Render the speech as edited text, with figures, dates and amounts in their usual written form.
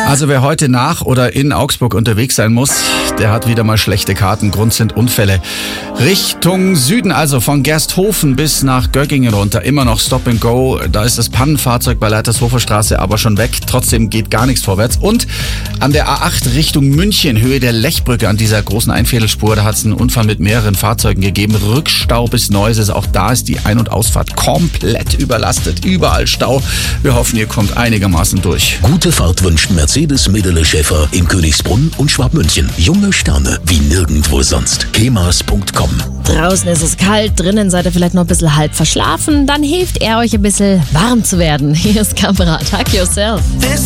Also wer heute nach oder in Augsburg unterwegs sein muss, der hat wieder mal schlechte Karten. Grund sind Unfälle. Richtung Süden, also von Gersthofen bis nach Göggingen runter, immer noch Stop and Go. Da ist das Pannenfahrzeug bei Leitershofer Straße aber schon weg. Trotzdem geht gar nichts vorwärts. Und an der A8 Richtung München, Höhe der Lechbrücke, an dieser großen Einviertelspur, da hat es einen Unfall mit mehreren Fahrzeugen gegeben. Rückstau bis Neuses. Auch da ist die Ein- und Ausfahrt komplett überlastet. Überall Stau. Wir hoffen, ihr kommt einigermaßen durch. Gute Fahrt wünscht Mercedes Medele Schäfer in Königsbrunn und Schwabmünchen. Junge Sterne wie nirgendwo sonst. kemas.com. Draußen ist es kalt, drinnen seid ihr vielleicht noch ein bisschen halb verschlafen. Dann hilft er euch ein bisschen warm zu werden. Hier ist Kamerad. Hug yourself. This